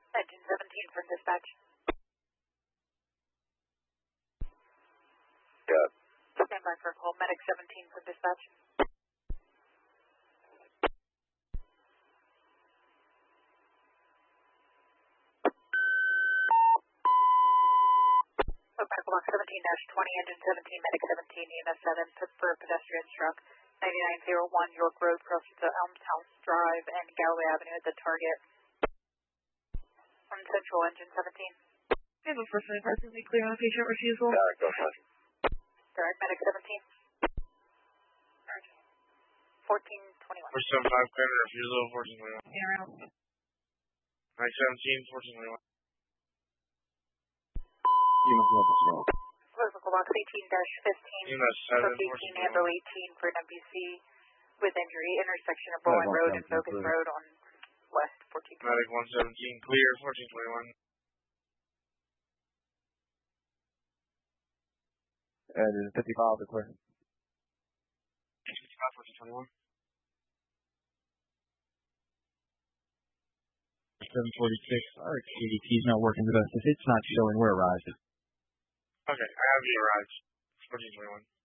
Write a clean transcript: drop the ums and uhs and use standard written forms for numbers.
Engine 17 for dispatch. Yeah. Stand by for call. Medic 17 for dispatch. Medical box 17-20, engine 17, medic 17, EMS 7 for pedestrian struck. 9901 York Road, crossing the Elms House Drive and Galloway Avenue at the target. On Central, engine 17. We have a first line presently clear on patient refusal. Go ahead. Direct medic 17. 1421. First 75 clear refusal, 1421. Yeah, 917, 1421. Medical box 18-15. EMS 7, 18 Ambo 18 for an MPC with injury, intersection of Bowling Road and Bogus Road on West 14. Medic 117 clear, 1421. And is 55 clear? 55, 1421. 746. Our CDT is not working the best. If it's not showing, we're arrived. Okay, I have you arrived. 1421.